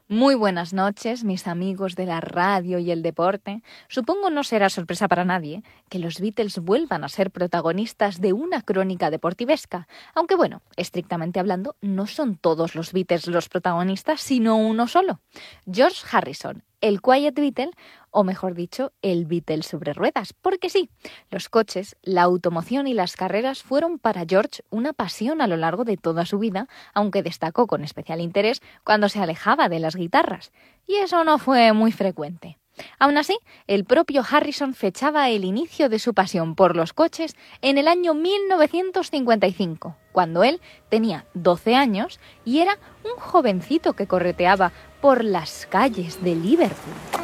Muy buenas noches, mis amigos de la radio y el deporte. Supongo no será sorpresa para nadie que los Beatles vuelvan a ser protagonistas de una crónica deportivesca, aunque bueno, estrictamente hablando, no son todos los Beatles los protagonistas, sino uno solo. George Harrison, el Quiet Beatle, o mejor dicho, el Beatle sobre ruedas, porque sí, los coches, la automoción y las carreras fueron para George una pasión a lo largo de toda su vida, aunque destacó con especial interés cuando se alejaba de las guitarras, y eso no fue muy frecuente. Aún así, el propio Harrison fechaba el inicio de su pasión por los coches en el año 1955, cuando él tenía 12 años y era un jovencito que correteaba por las calles de Liverpool.